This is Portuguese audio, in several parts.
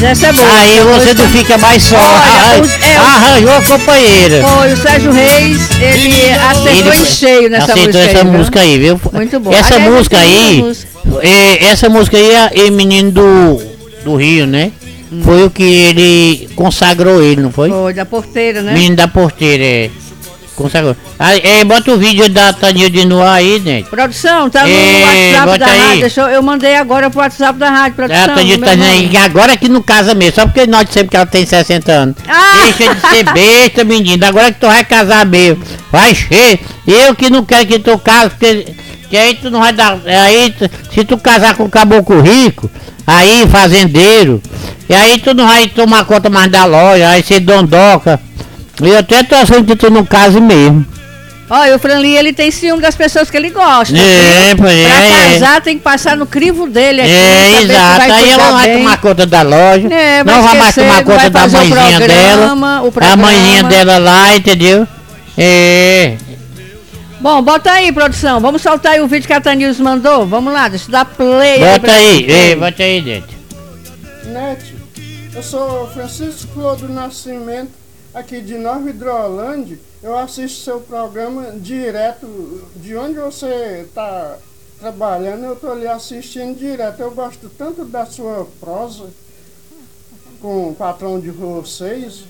Essa é boa. Aí você não fica mais só. Arranjou a companheira. Foi o Sérgio Reis, ele acertou em cheio nessa música. Aceitou essa música aí, viu? Muito bom. Essa música aí, essa música aí é menino do Rio, né? Foi o que ele consagrou ele, não foi? Foi, da Porteira, né? Menino da Porteira, consagrou. Bota o vídeo da Tanilde no ar aí, gente. Produção, tá no WhatsApp da rádio. Eu mandei agora pro WhatsApp da rádio, produção. A Tanilde tá aí, agora que não casa mesmo, só porque nós dissemos que ela tem 60 anos. Deixa de ser besta, menino, agora que tu vai casar mesmo. Vai encher. Eu que não quero que tu case, porque que aí tu não vai dar. Aí, se tu casar com um caboclo rico, aí fazendeiro, e aí tu não vai tomar conta mais da loja, aí ser dondoca. Eu até tô achando que tu não case mesmo. Olha, o Franlin, ele tem ciúme das pessoas que ele gosta. Pra casar tem que passar no crivo dele aqui. Exato. Aí ela não vai tomar conta da loja. Não vai mais tomar conta da mãezinha dela. A mãezinha dela lá, entendeu? Bom, bota aí, produção. Vamos soltar aí o vídeo que a Tanilde mandou. Vamos lá, deixa eu dar play. Bota aí, bota aí, gente. Nete, eu sou Francisco Flor do Nascimento, aqui de Nova Hidrolândia. Eu assisto seu programa direto de onde você está trabalhando. Eu estou ali assistindo direto. Eu gosto tanto da sua prosa com o patrão de vocês.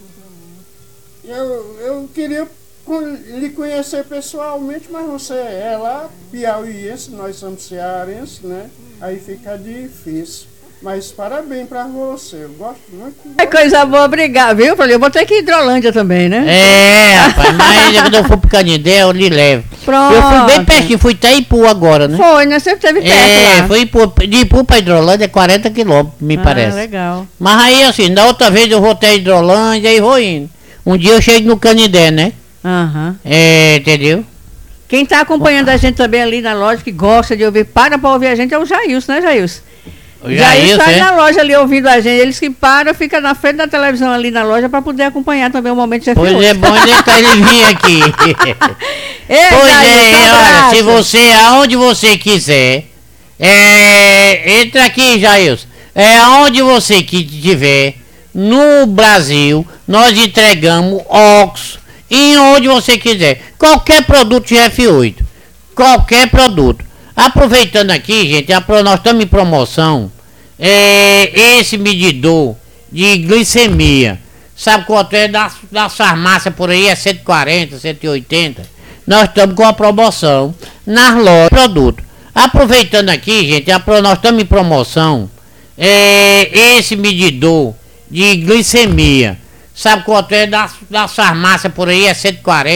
Eu queria lhe conhecer pessoalmente, mas você é lá piauiense, nós somos cearenses, né? Aí fica difícil. Mas parabéns pra você, eu gosto muito. É coisa boa, obrigado, viu? Eu vou ter que ir em Hidrolândia também, né? Rapaz, mas quando eu for pro Canindé, eu lhe levo. Pronto. Eu fui bem pertinho, fui até Ipu agora, né? Foi, né? Sempre teve perto lá. Fui de Ipu pra Hidrolândia, 40 quilômetros, me parece. Legal. Mas aí, assim, da outra vez eu vou até Hidrolândia e vou indo. Um dia eu chego no Canindé, né? Entendeu? Quem tá acompanhando a gente também ali na loja, que gosta de ouvir, pra ouvir a gente, é o Jailson, né, Jailson? O Jailson tá na loja ali ouvindo a gente. Eles que param, ficam na frente da televisão ali na loja para poder acompanhar também o momento de Pois é bom deixar ele vir aqui. Olha, se você, aonde você quiser, entra aqui, Jailson. Aonde você estiver no Brasil, nós entregamos óculos em onde você quiser. Qualquer produto de F8. Qualquer produto. Aproveitando aqui, gente, nós estamos em promoção. Esse medidor de glicemia. Sabe quanto é? Das farmácias por aí é 140, 180. Nós estamos com a promoção nas lojas de produto. Aproveitando aqui, gente, nós estamos em promoção. Esse medidor de glicemia. Sabe quanto é? Das farmácias por aí é 140.